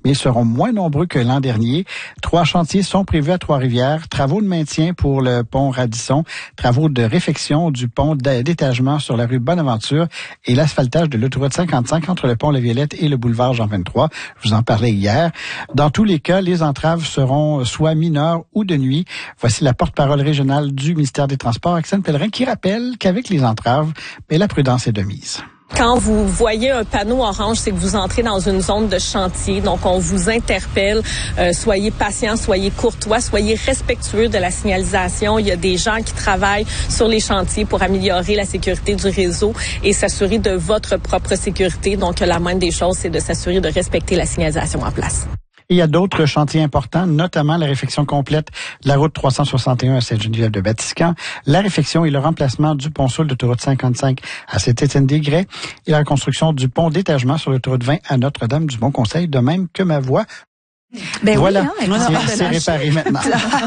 mais ils seront moins nombreux que l'an dernier. 3 chantiers sont prévus à Trois-Rivières. Travaux de maintien pour le pont Radisson, travaux de réfection du pont d'étagement sur la rue Bonaventure et l'asphaltage de l'autoroute 55 entre le pont La Violette et le boulevard Jean 23. Je vous en parlais hier. Dans tous les cas, les entraves seront soit mineures ou de nuit. Voici la porte-parole régionale du ministère des Transports, Roxane Pellerin, qui rappelle qu'avec les entraves, la prudence est de mise. Quand vous voyez un panneau orange, c'est que vous entrez dans une zone de chantier. Donc, on vous interpelle. Soyez patient, soyez courtois, soyez respectueux de la signalisation. Il y a des gens qui travaillent sur les chantiers pour améliorer la sécurité du réseau et s'assurer de votre propre sécurité. Donc, la moindre des choses, c'est de s'assurer de respecter la signalisation en place. Il y a d'autres chantiers importants, notamment la réfection complète de la route 361 à Sainte-Geneviève-de-Batiscan, la réfection et le remplacement du pont-Soul d'autoroute 55 à Saint-Étienne-des-Grès et la reconstruction du pont d'étagement sur l'autoroute 20 à Notre-Dame-du-Bon-Conseil, de même que ma voie. Ben voilà, oui, c'est réparé maintenant.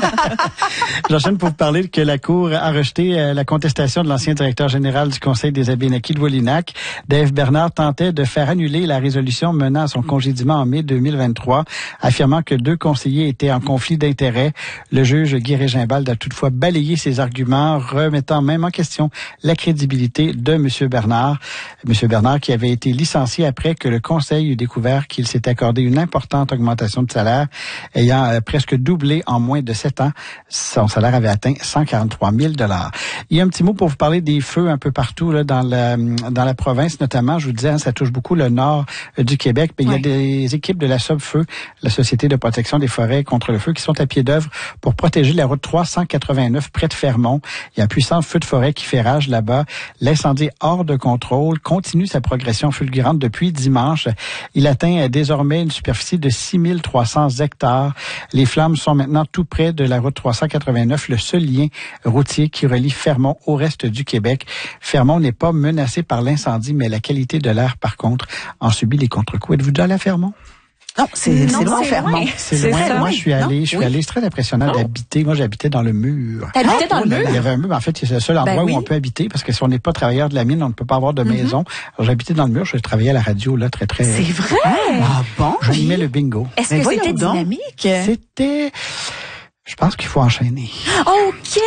J'enchaîne pour vous parler que la Cour a rejeté la contestation de l'ancien directeur général du Conseil des Abénaquis de Wolinak. Dave Bernard tentait de faire annuler la résolution menant à son congédiement en mai 2023, affirmant que 2 conseillers étaient en conflit d'intérêts. Le juge Guy Régimbald a toutefois balayé ses arguments, remettant même en question la crédibilité de M. Bernard. M. Bernard qui avait été licencié après que le Conseil eut découvert qu'il s'était accordé une importante augmentation de salaire, ayant presque doublé en moins de 7 ans. Son salaire avait atteint 143 000 $. Il y a un petit mot pour vous parler des feux un peu partout là, dans la province, notamment. Je vous disais, ça touche beaucoup le nord du Québec. Mais il y a des équipes de la SOBFeu, la Société de protection des forêts contre le feu, qui sont à pied d'œuvre pour protéger la route 389 près de Fermont. Il y a un puissant feu de forêt qui fait rage là-bas. L'incendie hors de contrôle continue sa progression fulgurante depuis dimanche. Il atteint désormais une superficie de 6300 hectares. Les flammes sont maintenant tout près de la route 389, le seul lien routier qui relie Fermont au reste du Québec. Fermont n'est pas menacé par l'incendie, mais la qualité de l'air, par contre, en subit les contre-coups. Êtes-vous déjà allé à Fermont? Non, c'est loin, Fermont. C'est loin. Moi, je suis allé. C'est très impressionnant d'habiter. Moi, j'habitais dans le mur. T'habitais dans le mur? Il y avait un mur. En fait, c'est le seul endroit où on peut habiter parce que si on n'est pas travailleur de la mine, on ne peut pas avoir de maison. Alors, j'habitais dans le mur. Je travaillais à la radio, là, très. C'est vrai? Ah bon? J'animais le bingo. Est-ce que c'était dynamique? C'était... Je pense qu'il faut enchaîner. OK!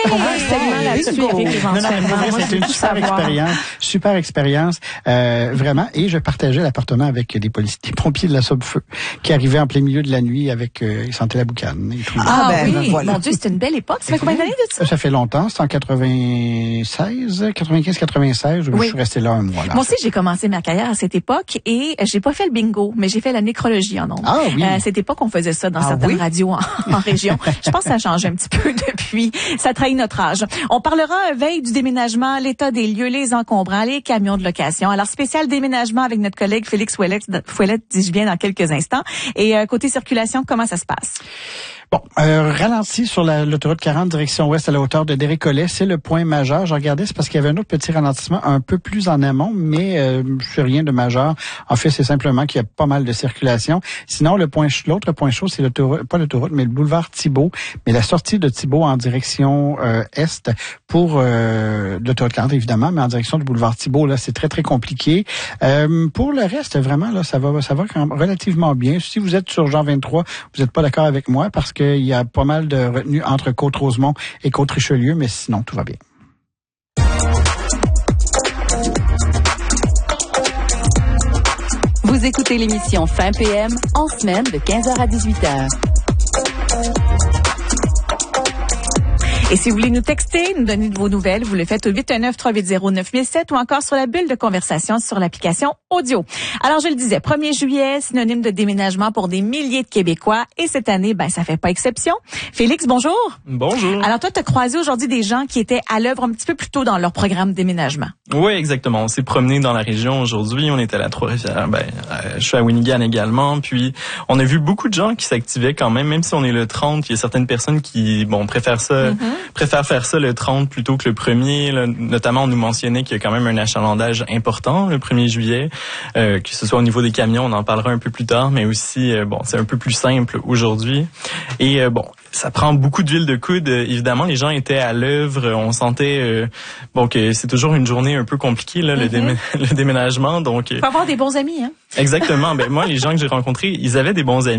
C'était une super expérience, vraiment. Et je partageais l'appartement avec des pompiers de la SOBFeu qui arrivaient en plein milieu de la nuit avec, ils sentaient la boucane et tout. Mon Dieu, c'était une belle époque. Ça fait combien d'années de ça? Ça fait longtemps. C'est en 95-96. Je suis resté là un mois. Là, moi aussi, j'ai commencé ma carrière à cette époque et j'ai pas fait le bingo, mais j'ai fait la nécrologie en ondes. Ah oui. À cette époque, on faisait ça dans certaines radios en région. Je pense que ça a changé un petit peu depuis. Ça trahit notre âge. On parlera veille du déménagement, l'état des lieux, les encombrants, les camions de location. Alors, spécial déménagement avec notre collègue Félix Ouellette, dis-je bien, dans quelques instants. Et côté circulation, comment ça se passe? Bon, ralenti sur l'autoroute 40 direction ouest à la hauteur de Dérécollet, c'est le point majeur. Je regardais, c'est parce qu'il y avait un autre petit ralentissement un peu plus en amont, mais c'est rien de majeur. En fait, c'est simplement qu'il y a pas mal de circulation. Sinon, l'autre point chaud, c'est pas l'autoroute, mais le boulevard Thibault, mais la sortie de Thibault en direction est pour l'autoroute 40 évidemment, mais en direction du boulevard Thibault, là, c'est très compliqué. Pour le reste, vraiment là, ça va quand même relativement bien. Si vous êtes sur Jean 23, vous n'êtes pas d'accord avec moi parce qu'il y a pas mal de retenues entre Côte-Rosemont et Côte-Richelieu, mais sinon, tout va bien. Vous écoutez l'émission Fin PM en semaine de 15h à 18h. Et si vous voulez nous texter, nous donner de vos nouvelles, vous le faites au 819-380-9007 ou encore sur la bulle de conversation sur l'application audio. Alors, je le disais, 1er juillet, synonyme de déménagement pour des milliers de Québécois. Et cette année, ça fait pas exception. Félix, bonjour. Bonjour. Alors, toi, tu as croisé aujourd'hui des gens qui étaient à l'œuvre un petit peu plus tôt dans leur programme de déménagement. Oui, exactement. On s'est promené dans la région aujourd'hui. On était à la Trois-Rivières. Je suis à Winigan également. Puis, on a vu beaucoup de gens qui s'activaient quand même si on est le 30. Il y a certaines personnes qui, préfèrent faire ça le 30 plutôt que le 1er. Là, notamment, on nous mentionnait qu'il y a quand même un achalandage important le 1er juillet, que ce soit au niveau des camions, on en parlera un peu plus tard, mais aussi, c'est un peu plus simple aujourd'hui. Et ça prend beaucoup d'huile de coude. Évidemment, les gens étaient à l'œuvre. On sentait que c'est toujours une journée un peu compliquée, là, le déménagement. Donc, faut avoir des bons amis, hein? Exactement. Moi, les gens que j'ai rencontrés, ils avaient des bons amis.